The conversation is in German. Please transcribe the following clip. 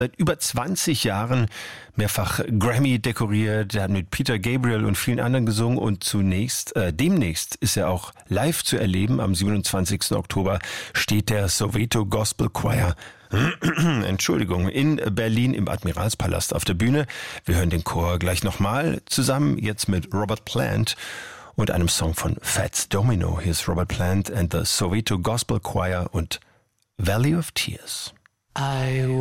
Seit über 20 Jahren mehrfach Grammy dekoriert, er hat mit Peter Gabriel und vielen anderen gesungen und demnächst ist er auch live zu erleben. Am 27. Oktober steht der Soweto Gospel Choir in Berlin im Admiralspalast auf der Bühne. Wir hören den Chor gleich nochmal zusammen, jetzt mit Robert Plant und einem Song von Fats Domino. Hier ist Robert Plant and the Soweto Gospel Choir und Valley of Tears.